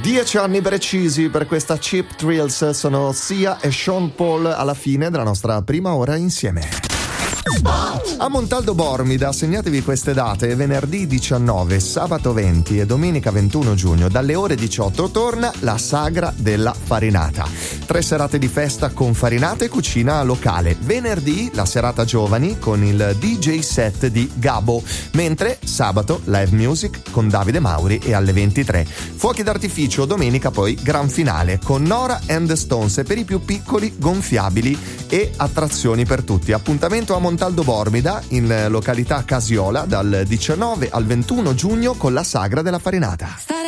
10 anni precisi per questa Cheap Thrills, sono Sia e Sean Paul alla fine della nostra prima ora insieme. A Montaldo Bormida segnatevi queste date: venerdì 19, sabato 20 e domenica 21 giugno dalle ore 18 torna la Sagra della Farinata. 3 serate di festa con farinata e cucina locale. Venerdì la serata giovani con il DJ set di Gabo, mentre sabato live music con Davide Mauri e alle 23. Fuochi d'artificio domenica, poi gran finale con Nora and the Stones e per i più piccoli gonfiabili e attrazioni per tutti. Appuntamento a Montaldo Bormida in località Casiola dal 19 al 21 giugno con la Sagra della Farinata.